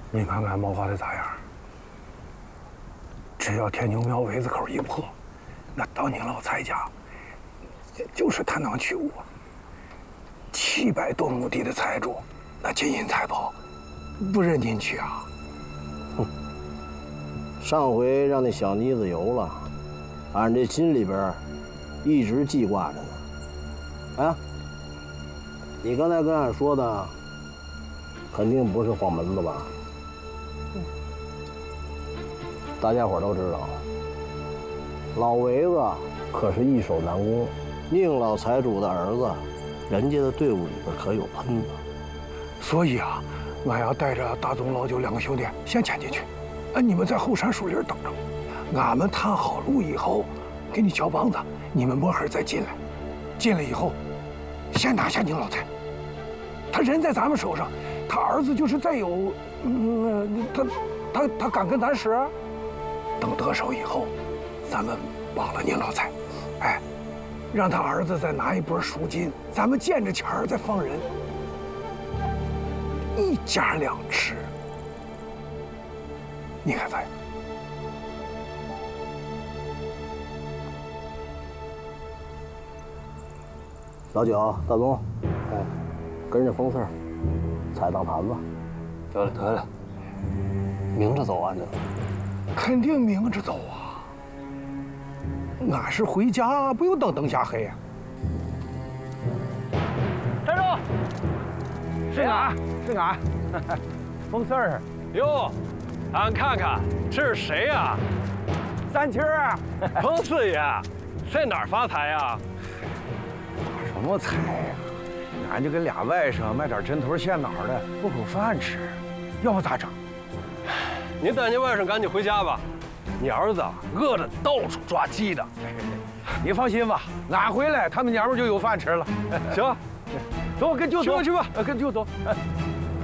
你看看谋划的咋样？只要天牛庙围子口一破，那到你老蔡家，就是探囊取物啊！700多亩地的财主，那金银财宝，不认进去啊！ 哼，上回让那小妮子游了，俺这心里边一直记挂着呢。啊，你刚才跟俺说的，肯定不是晃门子吧？大家伙都知道，老围子可是一手难攻，宁老财主的儿子，人家的队伍里边可有喷子。 所以啊，俺要带着大总、老九2个兄弟先前进去，你们在后山树林等着。俺们探好路以后，给你交棒子，你们摸黑再进来。进来以后，先拿下宁老财。他人在咱们手上，他儿子就是再有，他敢跟咱使？等得手以后，咱们绑了宁老财，哎，让他儿子再拿一波赎金，咱们见着钱儿再放人，1家2吃，你看咋样？ 老九、大宗，跟着风四儿踩当盘子。 得了，明着走啊，这肯定明着走啊！俺是回家，不用等下黑啊。 站住！是俺，是俺，风四儿。 哟，俺看看这是谁呀？ 三七儿， 彭四爷，在哪儿发财呀？ 发什么财呀？俺就跟俩外甥卖点针头线脑的，糊口饭吃，要不咋整？ 你带你外甥赶紧回家吧，你儿子饿得到处抓鸡的。 你放心吧，俺回来他们娘们就有饭吃了。 行， 走，跟舅走去吧。 跟舅走。